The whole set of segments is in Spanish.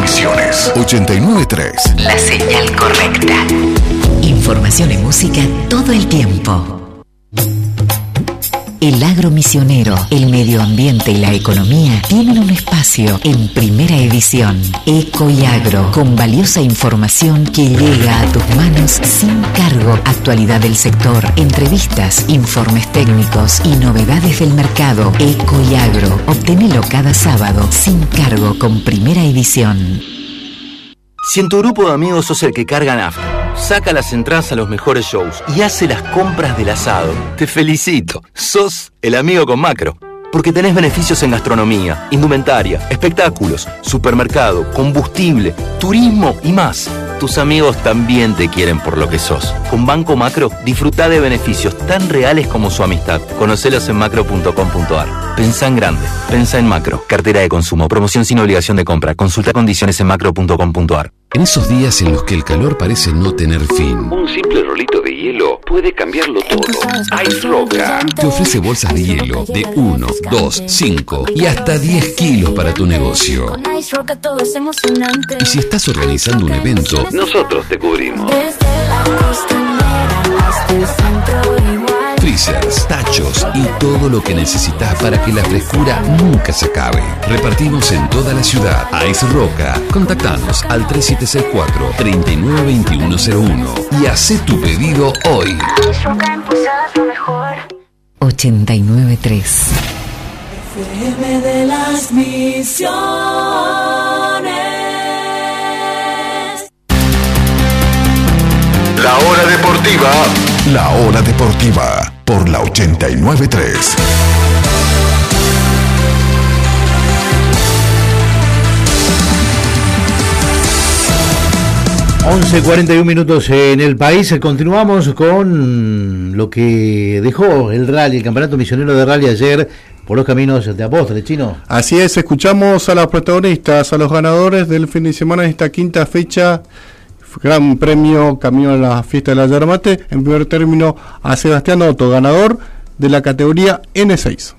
Misiones 89.3. La señal correcta. Información y música todo el tiempo. El agro misionero, el medio ambiente y la economía tienen un espacio en Primera Edición. Eco y Agro, con valiosa información que llega a tus manos sin cargo. Actualidad del sector, entrevistas, informes técnicos y novedades del mercado. Eco y Agro, obténelo cada sábado sin cargo con Primera Edición. Si en tu grupo de amigos sos el que carga nafta, saca las entradas a los mejores shows y hace las compras del asado, te felicito. Sos el amigo con Macro. Porque tenés beneficios en gastronomía, indumentaria, espectáculos, supermercado, combustible, turismo y más. Tus amigos también te quieren por lo que sos. Con Banco Macro, disfrutá de beneficios tan reales como su amistad. Conocelos en macro.com.ar. Pensá en grande. Pensá en Macro. Cartera de consumo. Promoción sin obligación de compra. Consulta condiciones en macro.com.ar. En esos días en los que el calor parece no tener fin, un simple rolito de hielo puede cambiarlo todo. Ice Roca te ofrece bolsas de hielo de 1, 2, 5 y hasta 10 kilos para tu negocio. Y si estás organizando un evento, nosotros te cubrimos. Freezers, tachos y todo lo que necesitas para que la frescura nunca se acabe. Repartimos en toda la ciudad. Ice Roca. Contactanos al 3704-392101 y hacé tu pedido hoy. 89.3 FM de las Misiones. La hora deportiva. La hora deportiva por la 89.3. 11:41 en el país. Continuamos con lo que dejó el rally, el campeonato misionero de rally ayer por los caminos de Apóstoles, Chino. Así es, escuchamos a los protagonistas, a los ganadores del fin de semana de esta quinta fecha. Gran premio Camino a la Fiesta de la Yerba Mate. En primer término a Sebastián Otto, ganador de la categoría N6.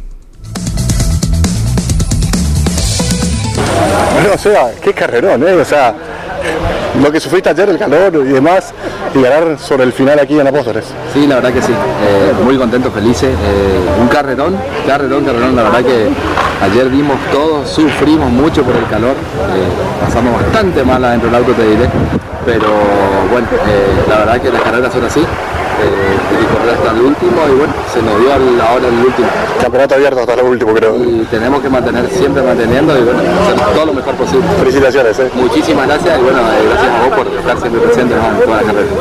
Bueno, o sea, qué carrerón, o sea, lo que sufriste ayer, el calor y demás, y ganar sobre el final aquí en Apóstoles. Sí, la verdad que sí, muy contentos, felices, un carrerón, la verdad que ayer dimos todo, sufrimos mucho por el calor, pasamos bastante mal adentro del auto, te diré, pero bueno, la verdad que las carreras son así, hay que correr hasta el último y bueno, se nos dio ahora el último. Campeonato abierto hasta el último, creo. Y tenemos que siempre manteniendo y bueno, hacer todo lo mejor posible. Felicitaciones. Muchísimas gracias y bueno, gracias a vos por estar siempre presentes en toda la carrera.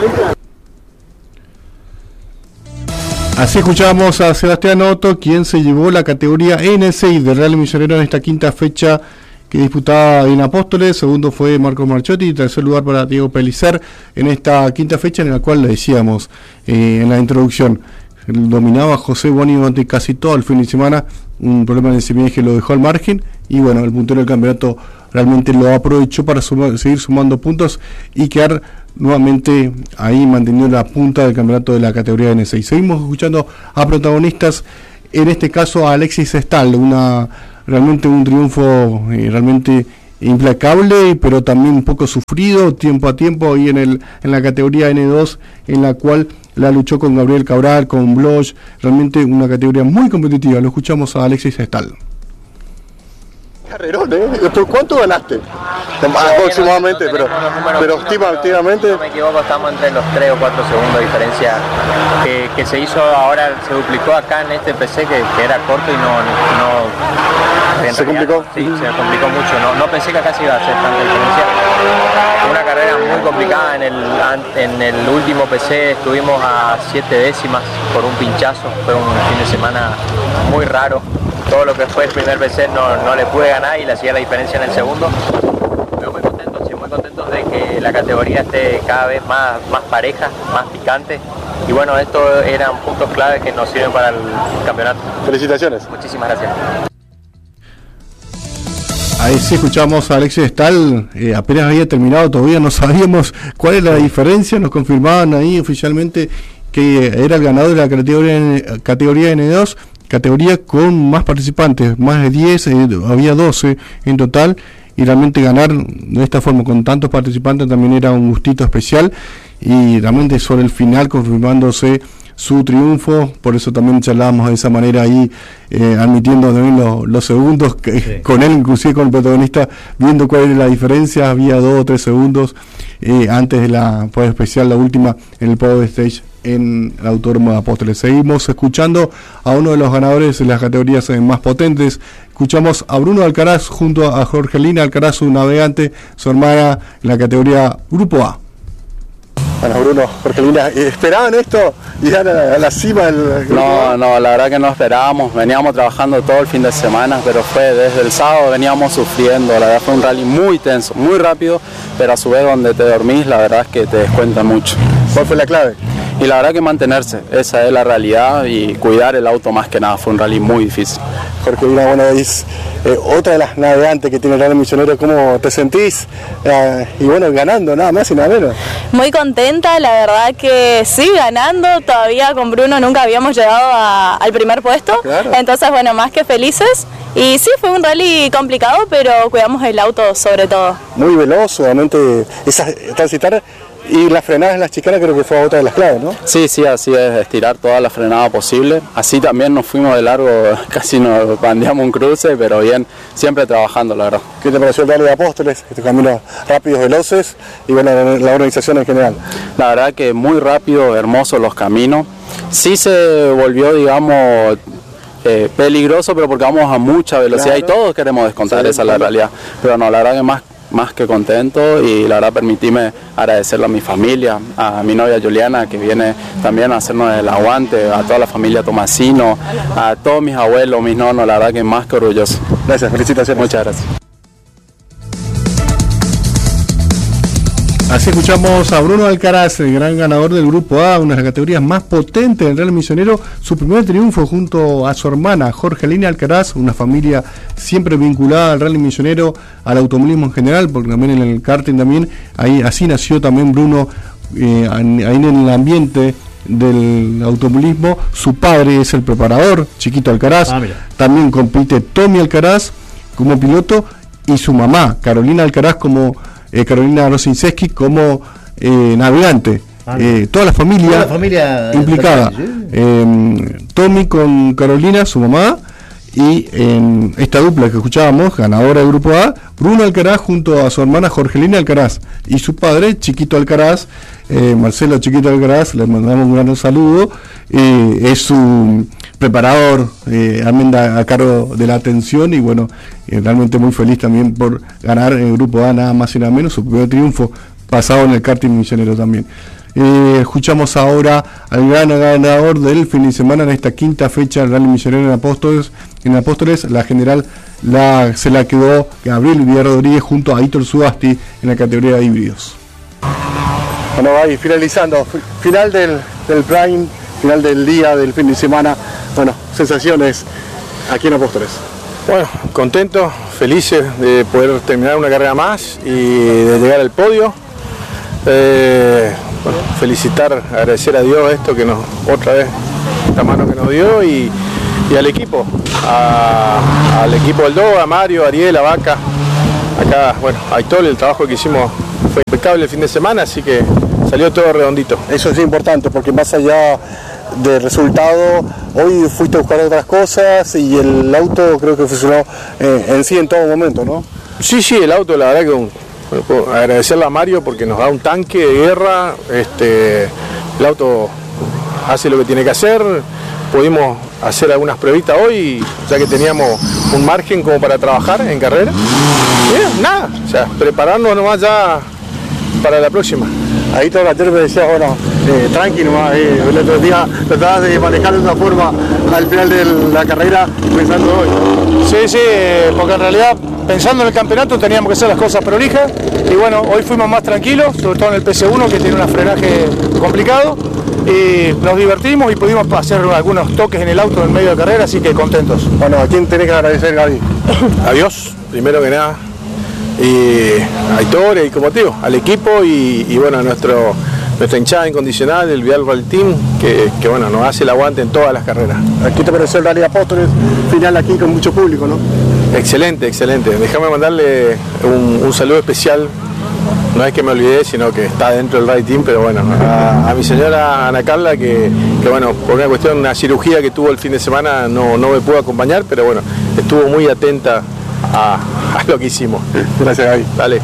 Así escuchamos a Sebastián Otto, quien se llevó la categoría N6 del Rally Misionero en esta quinta fecha que disputaba en Apóstoles. Segundo fue Marco Marchotti y tercer lugar para Diego Pellicer en esta quinta fecha, en la cual le decíamos en la introducción, dominaba José Boni durante casi todo el fin de semana. Un problema en el semieje lo dejó al margen y bueno, el puntero del campeonato realmente lo aprovechó para seguir sumando puntos y quedar nuevamente ahí manteniendo la punta del campeonato de la categoría N6. Seguimos escuchando a protagonistas, en este caso a Alexis Stahl, realmente un triunfo realmente implacable, pero también un poco sufrido, tiempo a tiempo, ahí en la categoría N2, en la cual la luchó con Gabriel Cabral, con Bloch, realmente una categoría muy competitiva. Lo escuchamos a Alexis Stahl. Carrerón, ¿Por cuánto ganaste? Aproximadamente, pero estimativamente. Si no me equivoco, estamos entre los 3 o 4 segundos de diferencia que se hizo ahora, se duplicó acá en este PC que era corto y no ¿Se complicó? Sí, se complicó mucho. No pensé que acá se iba a hacer tanta diferencia. Una carrera muy complicada. En el último PC estuvimos a 7 décimas por un pinchazo. Fue un fin de semana muy raro. Todo lo que fue el primer PC no le pude ganar y le hacía la diferencia en el segundo. Pero muy contentos de que la categoría esté cada vez más pareja, más picante. Y bueno, estos eran puntos claves que nos sirven para el campeonato. Felicitaciones. Muchísimas gracias. Ahí sí escuchamos a Alexis Stahl, apenas había terminado, todavía no sabíamos cuál era la diferencia, nos confirmaban ahí oficialmente que era el ganador de la categoría N2, categoría con más participantes, más de 10, había 12 en total, y realmente ganar de esta forma con tantos participantes también era un gustito especial, y realmente sobre el final confirmándose su triunfo. Por eso también charlábamos de esa manera ahí, admitiendo también los segundos, que con él, inclusive con el protagonista, viendo cuál era la diferencia. Había 2 o 3 segundos antes de la prueba especial, la última en el Power Stage en el Autódromo de Apóstoles. Seguimos escuchando a uno de los ganadores de las categorías más potentes. Escuchamos a Bruno Alcaraz junto a Jorgelina Alcaraz, su navegante, su hermana, en la categoría Grupo A. Bueno, Bruno, Jorgelina, ¿esperaban esto? ¿Llegar a la cima del grupo? No, la verdad que no esperábamos. Veníamos trabajando todo el fin de semana, pero fue desde el sábado veníamos sufriendo. La verdad fue un rally muy tenso, muy rápido, pero a su vez donde te dormís, la verdad es que te descuentan mucho. ¿Cuál fue la clave? Y la verdad que mantenerse, esa es la realidad, y cuidar el auto más que nada. Fue un rally muy difícil. Jorgelina, bueno, es otra de las navegantes que tiene el Rally Misionero. ¿Cómo te sentís? Y bueno, ganando, nada más y nada menos. Muy contenta, la verdad que sí, ganando. Todavía con Bruno nunca habíamos llegado al primer puesto. Claro. Entonces, bueno, más que felices. Y sí, fue un rally complicado, pero cuidamos el auto sobre todo. Muy veloz, obviamente, transitar y las frenadas en las chicanas creo que fue otra de las claves, ¿no? Sí, así es, estirar toda la frenada posible. Así también nos fuimos de largo, casi nos bandeamos un cruce, pero bien, siempre trabajando, la verdad. ¿Qué te pareció el Rally de Apóstoles? Estos caminos rápidos, veloces, y bueno, la organización en general. La verdad que muy rápido, hermosos los caminos. Sí se volvió, digamos, peligroso, pero porque vamos a mucha velocidad, claro, y todos queremos descontar, sí, esa es la realidad. Pero no, la verdad que más que contento, y la verdad permitíme agradecerle a mi familia, a mi novia Juliana, que viene también a hacernos el aguante, a toda la familia Tomasino, a todos mis abuelos, mis nonos, la verdad que más que orgulloso. Gracias, felicitaciones. Muchas gracias. Así escuchamos a Bruno Alcaraz, el gran ganador del Grupo A, una de las categorías más potentes del Rally Misionero, su primer triunfo junto a su hermana Jorgelina Alcaraz, una familia siempre vinculada al Rally Misionero, al automovilismo en general, porque también en el karting también, ahí así nació también Bruno, ahí en el ambiente del automovilismo. Su padre es el preparador, Chiquito Alcaraz, también compite Tommy Alcaraz como piloto, y su mamá, Carolina Alcaraz, como Carolina Rosinseski, como navegante. Toda la familia implicada. Tommy con Carolina, su mamá, y en esta dupla que escuchábamos, ganadora del Grupo A, Bruno Alcaraz junto a su hermana Jorgelina Alcaraz y su padre, Chiquito Alcaraz, Marcelo Chiquito Alcaraz, le mandamos un gran saludo. Es su preparador, a cargo de la atención, y bueno, realmente muy feliz también por ganar el Grupo A, nada más y nada menos, su primer triunfo pasado en el karting misionero también. Escuchamos ahora al gran ganador del fin de semana en esta quinta fecha del Rally Misionero en Apóstoles. La general se la quedó Gabriel Villar Rodríguez junto a Hitor Subasti en la categoría de híbridos. Bueno, ahí finalizando, final del Prime, final del día, del fin de semana. Bueno, sensaciones aquí en Apóstoles. Bueno, contentos, felices de poder terminar una carrera más y de llegar al podio. Bueno, felicitar, agradecer a Dios esto que otra vez, esta mano que nos dio, y al equipo, al equipo del DO, a Mario, a Ariel, a Vaca, acá, bueno, a Aitor, el trabajo que hicimos fue impecable el fin de semana, así que salió todo redondito. Eso es importante, porque más allá del resultado, hoy fuiste a buscar otras cosas y el auto creo que funcionó en sí en todo momento, ¿no? Sí, el auto, la verdad que puedo agradecerle a Mario porque nos da un tanque de guerra. El auto hace lo que tiene que hacer. Pudimos hacer algunas pruebitas hoy, ya que teníamos un margen como para trabajar en carrera. Y nada, o sea, prepararnos nomás ya para la próxima. Ahí todo el ayer me decía, bueno, tranqui nomás, el otro día tratabas de manejar de una forma al final de la carrera pensando hoy. Sí, porque en realidad pensando en el campeonato teníamos que hacer las cosas prolijas, y bueno, hoy fuimos más tranquilos, sobre todo en el PC1 que tiene un frenaje complicado, y nos divertimos y pudimos hacer algunos toques en el auto en medio de carrera, así que contentos. Bueno, ¿a quién tenés que agradecer, Gaby? A Dios, primero que nada, y a Aitor, y como te digo, al equipo, y bueno, a nuestro nuestra hinchada incondicional, el Vial Rally Team, que bueno, nos hace el aguante en todas las carreras. Aquí te pareció el Rally Apóstoles, final aquí con mucho público, ¿no? Excelente, excelente. Déjame mandarle un saludo especial. No es que me olvidé, sino que está dentro del Rally Team, pero bueno, a mi señora Ana Carla, que bueno, por una cuestión, una cirugía que tuvo el fin de semana, no me pudo acompañar, pero bueno, estuvo muy atenta a lo que hicimos. Gracias, Gaby. Dale.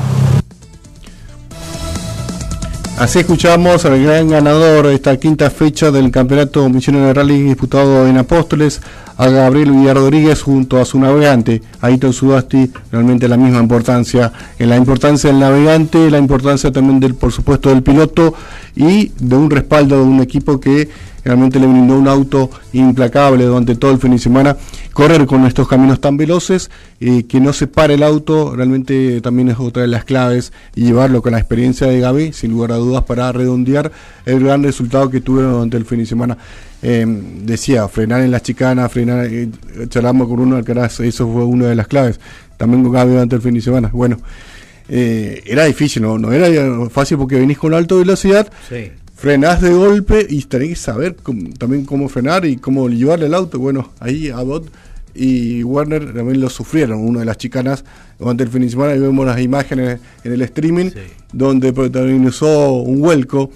Así escuchamos al gran ganador de esta quinta fecha del Campeonato Misionero de Rally disputado en Apóstoles, a Gabriel Villar Rodríguez junto a su navegante, Ayrton Sudasti. Realmente la misma importancia, en la importancia del navegante, la importancia también por supuesto del piloto y de un respaldo de un equipo que realmente le brindó un auto implacable durante todo el fin de semana. Correr con estos caminos tan veloces, que no se pare el auto, realmente también es otra de las claves, y llevarlo con la experiencia de Gaby, sin lugar a dudas, para redondear el gran resultado que tuvieron durante el fin de semana. Decía, frenar en las chicanas, charlamos con uno Alcaraz, eso fue una de las claves, también con Gaby durante el fin de semana. Bueno, era difícil, no era fácil porque venís con alta velocidad. Sí. Frenás de golpe y tenés que saber también cómo frenar y cómo llevarle el auto. Bueno, ahí Abbott y Werner también lo sufrieron, una de las chicanas durante el fin de semana, y vemos las imágenes en el streaming, sí, donde protagonizó un vuelco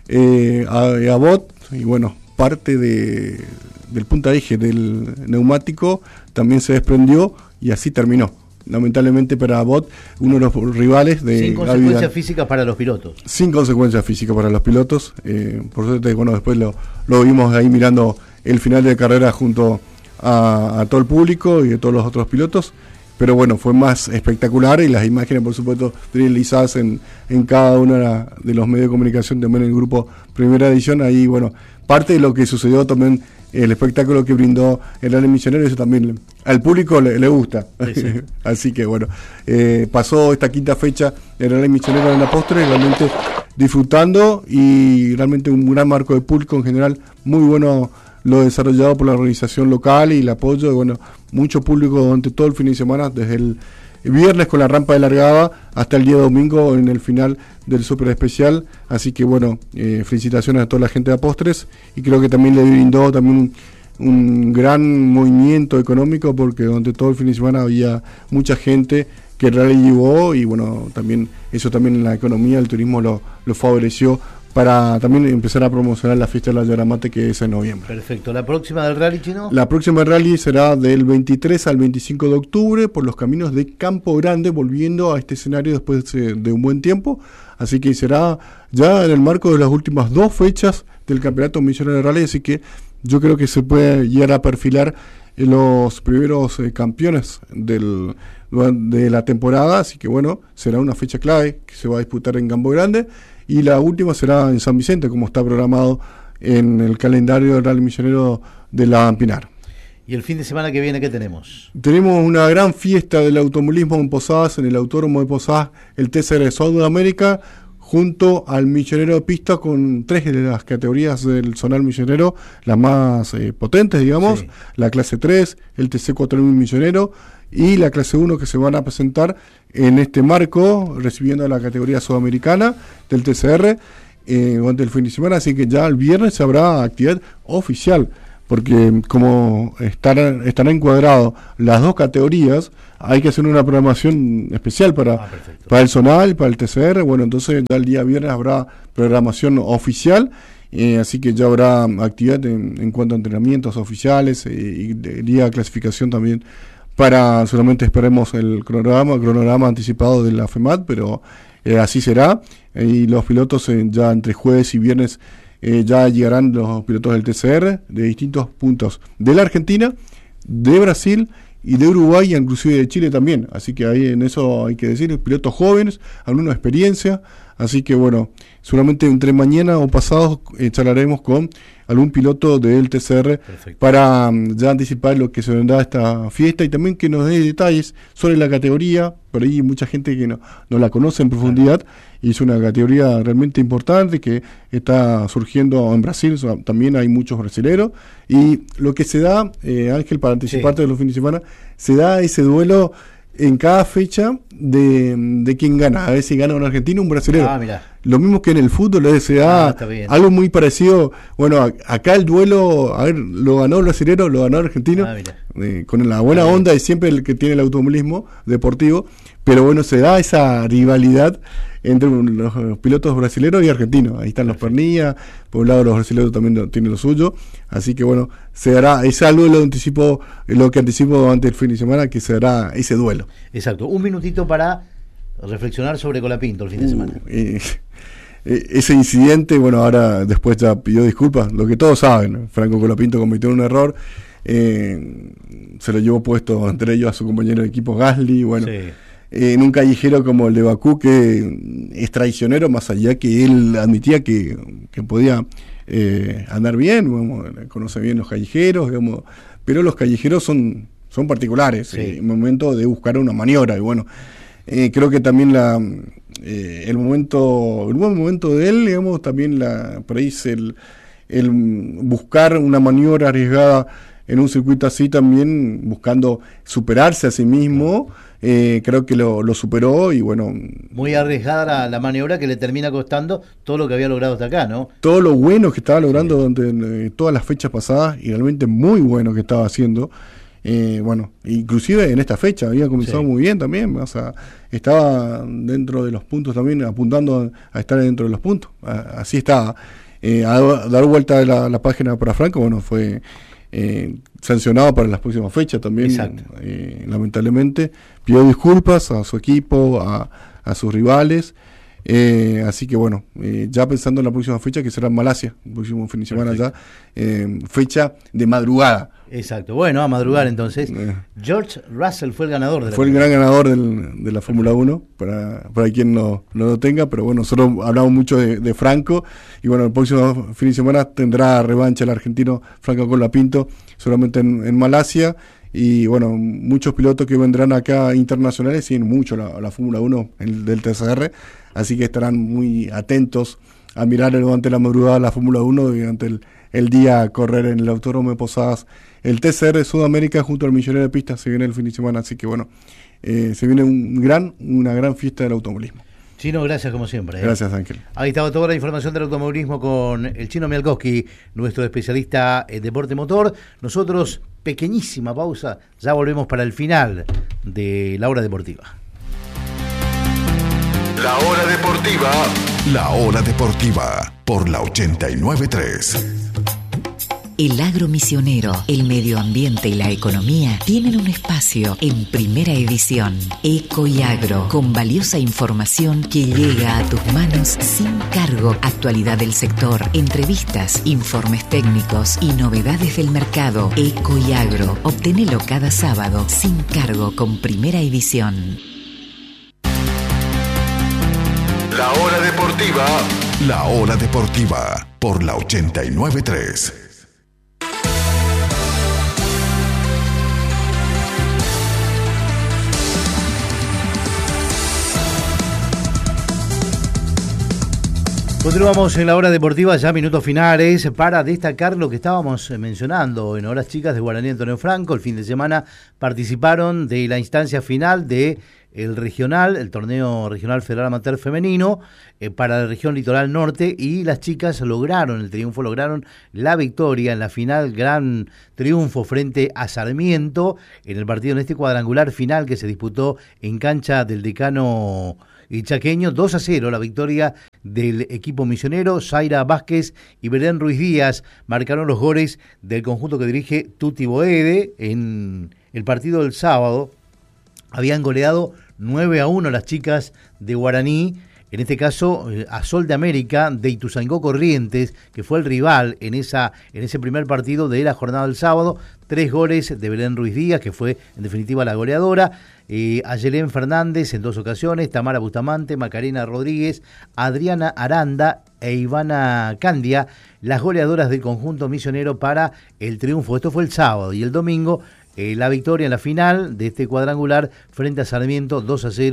a Abbott, y bueno, parte del punta eje del neumático también se desprendió y así terminó. Lamentablemente para Abbott, uno de los rivales de sin consecuencias físicas para los pilotos. Sin consecuencias físicas para los pilotos. Por suerte, bueno, después lo vimos ahí mirando el final de carrera junto a todo el público y a todos los otros pilotos. Pero bueno, fue más espectacular, y las imágenes, por supuesto, realizadas en cada uno de los medios de comunicación, también en el grupo Primera Edición. Ahí, bueno, parte de lo que sucedió también, el espectáculo que brindó el Rally Misionero, eso también al público le gusta. Sí, sí. Así que bueno, pasó esta quinta fecha del Rally Misionero en Apóstoles, realmente disfrutando, y realmente un gran marco de público en general, muy bueno lo desarrollado por la organización local y el apoyo de, bueno, mucho público durante todo el fin de semana, desde el viernes con la rampa de largada hasta el día domingo en el final del Super Especial. Así que bueno, felicitaciones a toda la gente de Apóstoles, y creo que también le brindó también un gran movimiento económico, porque durante todo el fin de semana había mucha gente que el rally llevó, y bueno, también eso también en la economía, el turismo lo favoreció, para también empezar a promocionar la fiesta de la Yerba Mate, que es en noviembre. Perfecto. ¿La próxima del rally, Chino? La próxima del rally será del 23 al 25 de octubre por los caminos de Campo Grande, volviendo a este escenario después de un buen tiempo. Así que será ya en el marco de las últimas 2 fechas del Campeonato Misionero de Rally, así que yo creo que se puede llegar a perfilar los primeros campeones de la temporada. Así que bueno, será una fecha clave que se va a disputar en Campo Grande. Y la última será en San Vicente, como está programado en el calendario del Rally Misionero de la Pinar. ¿Y el fin de semana que viene qué tenemos? Tenemos una gran fiesta del automovilismo en Posadas, en el Autódromo de Posadas, el TCR de Sudamérica, junto al Misionero de Pista, con 3 de las categorías del zonal misionero, las más potentes, digamos, sí, la clase 3, el TC4000 Misionero y la clase 1, que se van a presentar en este marco, recibiendo la categoría sudamericana del TCR durante el fin de semana. Así que ya el viernes habrá actividad oficial, porque como estarán encuadrados las 2 categorías, hay que hacer una programación especial para el zonal, para el TCR. Bueno, entonces ya el día viernes habrá programación oficial, así que ya habrá actividad en cuanto a entrenamientos oficiales y día de clasificación también. Solamente esperemos el cronograma anticipado de la FEMAT, pero así será, y los pilotos ya entre jueves y viernes ya llegarán los pilotos del TCR de distintos puntos de la Argentina, de Brasil y de Uruguay, e inclusive de Chile también. Así que ahí en eso hay que decir, pilotos jóvenes, algunos de experiencia. Así que bueno, seguramente entre mañana o pasado charlaremos con algún piloto del TCR. Perfecto. Para ya anticipar lo que se vendrá esta fiesta, y también que nos dé detalles sobre la categoría. Por ahí mucha gente que no la conoce en profundidad, y es una categoría realmente importante que está surgiendo en Brasil. También hay muchos brasileros, y lo que se da, Ángel, para anticiparte de los fines de semana, se da ese duelo en cada fecha de quién gana, a ver si gana un argentino o un brasileño. lo mismo que en el fútbol, se da algo muy parecido. Bueno, acá el duelo, a ver, lo ganó el brasilero, lo ganó el argentino, con la buena onda y siempre el que tiene el automovilismo deportivo, pero bueno, se da esa rivalidad entre los pilotos brasileños y argentinos. Ahí están los Pernilla, por un lado los brasileños también tienen lo suyo, así que bueno, se dará, es algo lo que anticipo antes del fin de semana, que se dará ese duelo. Exacto, un minutito para reflexionar sobre Colapinto el fin de semana. Ese incidente, bueno, ahora después ya pidió disculpas, lo que todos saben, Franco Colapinto cometió un error, se lo llevó puesto entre ellos a su compañero de equipo Gasly, bueno, en un callejero como el de Bakú, que es traicionero, más allá que él admitía que podía andar bien, digamos, conoce bien los callejeros, digamos, pero los callejeros son particulares, en el momento de buscar una maniobra, y bueno, creo que también el buen momento de él, digamos, también por ahí es el buscar una maniobra arriesgada en un circuito así, también buscando superarse a sí mismo. Creo que lo superó y bueno... Muy arriesgada la maniobra, que le termina costando todo lo que había logrado hasta acá, ¿no? Todo lo bueno que estaba logrando durante todas las fechas pasadas, y realmente muy bueno que estaba haciendo. Bueno, inclusive en esta fecha había comenzado muy bien también, o sea, estaba dentro de los puntos también, apuntando a estar dentro de los puntos, así estaba. A dar vuelta de la página para Franco, bueno, fue sancionado para las próximas fechas también. Lamentablemente pidió disculpas a su equipo, a sus rivales, así que bueno, ya pensando en la próxima fecha, que será en Malasia, el próximo fin de semana. Ya fecha de madrugada. Exacto, bueno, a madrugar entonces. George Russell fue el ganador fue el gran ganador de la Fórmula 1, para quien no lo tenga, pero bueno, nosotros hablamos mucho de Franco, y bueno, el próximo fin de semana tendrá revancha el argentino Franco Colapinto, solamente en Malasia, y bueno, muchos pilotos que vendrán acá internacionales siguen mucho la Fórmula 1 del TCR, así que estarán muy atentos a mirar durante la madrugada la Fórmula 1, durante el día a correr en el Autódromo de Posadas. El TCR de Sudamérica junto al Millonero de Pistas se viene el fin de semana, así que bueno, se viene una gran fiesta del automovilismo. Chino, gracias como siempre. Gracias, Ángel. Ahí estaba toda la información del automovilismo con el Chino Mialkowski, nuestro especialista en deporte motor. Nosotros, pequeñísima pausa, ya volvemos para el final de la hora deportiva. La hora deportiva. La hora deportiva por la 89.3. El agro misionero, el medio ambiente y la economía tienen un espacio en primera edición. Eco y Agro, con valiosa información que llega a tus manos sin cargo. Actualidad del sector, entrevistas, informes técnicos y novedades del mercado. Eco y Agro, obtenelo cada sábado sin cargo con primera edición. La hora deportiva. La hora deportiva por la 89.3. Continuamos en la hora deportiva, ya minutos finales, para destacar lo que estábamos mencionando en Horas Chicas de Guaraní Antonio Franco. El fin de semana participaron de la instancia final de el regional, el torneo regional federal amateur femenino para la región litoral norte, y las chicas lograron el triunfo, lograron la victoria en la final, gran triunfo frente a Sarmiento en el partido, en este cuadrangular final que se disputó en cancha del Decano chaqueño. 2-0 la victoria del equipo misionero. Zaira Vázquez y Belén Ruiz Díaz marcaron los goles del conjunto que dirige Tuti Boede. En el partido del sábado habían goleado 9-1 las chicas de Guaraní, en este caso a Sol de América de Ituzaingó Corrientes, que fue el rival en ese primer partido de la jornada del sábado. 3 goles de Belén Ruiz Díaz, que fue en definitiva la goleadora, Ayelén Fernández en 2 ocasiones, Tamara Bustamante, Macarena Rodríguez, Adriana Aranda e Ivana Candia, las goleadoras del conjunto misionero para el triunfo. Esto fue el sábado, y el domingo la victoria en la final de este cuadrangular frente a Sarmiento, 2-0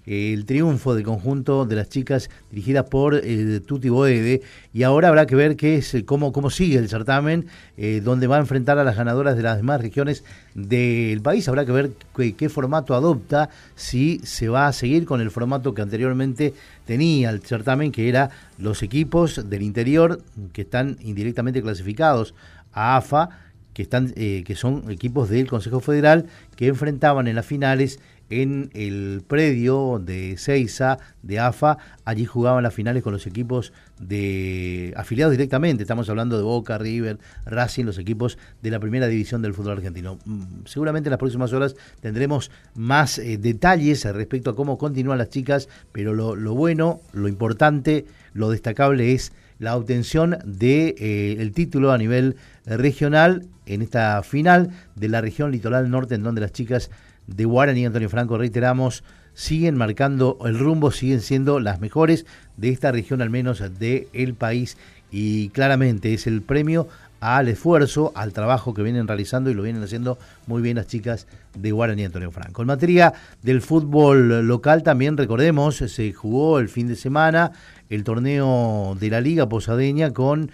el triunfo del conjunto de las chicas dirigidas por Tuti Boede, y ahora habrá que ver cómo sigue el certamen, donde va a enfrentar a las ganadoras de las demás regiones del país. Habrá que ver qué formato adopta, si se va a seguir con el formato que anteriormente tenía el certamen, que era los equipos del interior que están indirectamente clasificados a AFA, que son equipos del Consejo Federal, que enfrentaban en las finales en el predio de Seiza, de AFA. Allí jugaban las finales con los equipos afiliados directamente. Estamos hablando de Boca, River, Racing, los equipos de la primera división del fútbol argentino. Seguramente en las próximas horas tendremos más detalles respecto a cómo continúan las chicas, pero lo bueno, lo importante, lo destacable es la obtención de el título a nivel regional en esta final de la región Litoral Norte, en donde las chicas de Guaraní Antonio Franco, reiteramos, siguen marcando el rumbo, siguen siendo las mejores de esta región, al menos del país, y claramente es el premio al esfuerzo, al trabajo que vienen realizando, y lo vienen haciendo muy bien las chicas de Guaraní Antonio Franco. En materia del fútbol local también, recordemos, se jugó el fin de semana el torneo de la Liga Posadeña con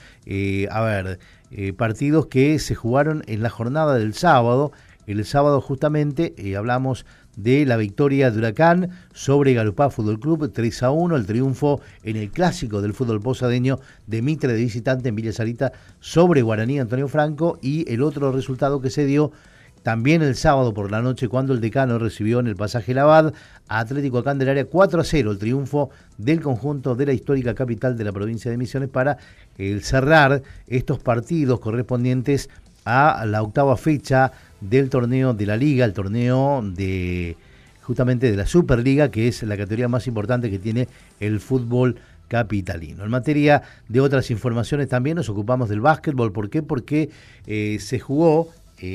partidos que se jugaron en la jornada del sábado. El sábado justamente hablamos de la victoria de Huracán sobre Galupá Fútbol Club 3-1, el triunfo en el clásico del fútbol posadeño de Mitre de visitante en Villa Sarita sobre Guaraní Antonio Franco, y el otro resultado que se dio también el sábado por la noche, cuando el Decano recibió en el Pasaje Labad a Atlético Candelaria 4-0, el triunfo del conjunto de la histórica capital de la provincia de Misiones para cerrar estos partidos correspondientes a la octava fecha del torneo de la Liga, el torneo justamente de la Superliga, que es la categoría más importante que tiene el fútbol capitalino. En materia de otras informaciones también nos ocupamos del básquetbol. ¿Por qué? Porque se jugó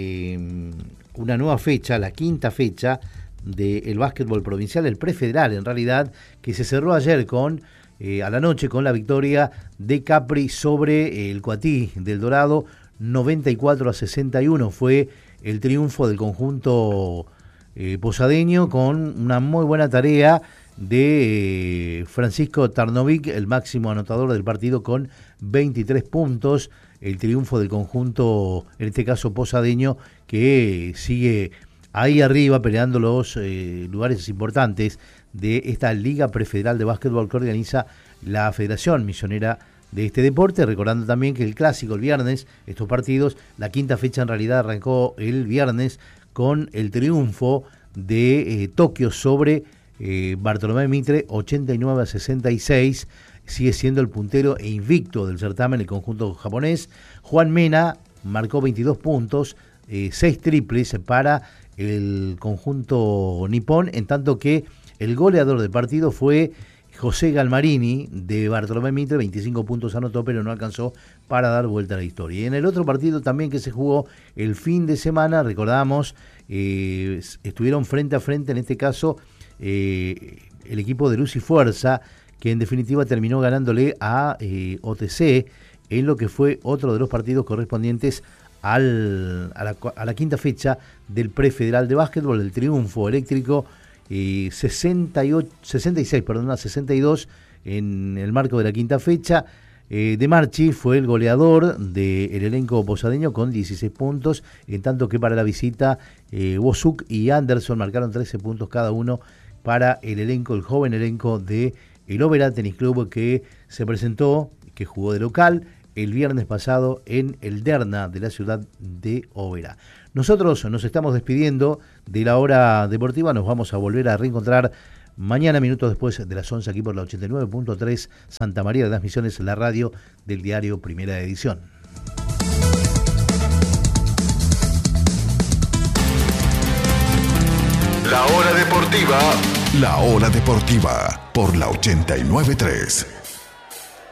una nueva fecha, la quinta fecha del básquetbol provincial, el prefederal en realidad, que se cerró ayer a la noche con la victoria de Capri sobre el Coatí del Dorado, 94-61 fue el triunfo del conjunto posadeño, con una muy buena tarea de Francisco Tarnovic, el máximo anotador del partido, con 23 puntos. El triunfo del conjunto, en este caso posadeño, que sigue ahí arriba peleando los lugares importantes de esta Liga Prefederal de Básquetbol que organiza la Federación Misionera de este deporte. Recordando también que el clásico el viernes, estos partidos, la quinta fecha en realidad arrancó el viernes con el triunfo de Tokio sobre Bartolomé Mitre, 89-66, sigue siendo el puntero e invicto del certamen el conjunto japonés. Juan Mena marcó 22 puntos, 6 triples para el conjunto nipón, en tanto que el goleador del partido fue José Galmarini de Bartolomé Mitre, 25 puntos anotó, pero no alcanzó para dar vuelta a la historia. Y en el otro partido también que se jugó el fin de semana, recordamos, estuvieron frente a frente, en este caso, el equipo de Luz y Fuerza, que en definitiva terminó ganándole a OTC en lo que fue otro de los partidos correspondientes a la quinta fecha del prefederal de básquetbol, el triunfo eléctrico 62 en el marco de la quinta fecha. De Marchi fue el goleador del elenco posadeño con 16 puntos, en tanto que para la visita Bosuk y Anderson marcaron 13 puntos cada uno para el joven elenco de el Oberá Tenis Club, que se presentó, que jugó de local el viernes pasado en el Derna de la ciudad de Oberá. Nosotros nos estamos despidiendo de la hora deportiva, nos vamos a volver a reencontrar mañana, minutos después de las 11, aquí por la 89.3 Santa María de las Misiones, la radio del diario Primera Edición. La hora deportiva por la 89.3.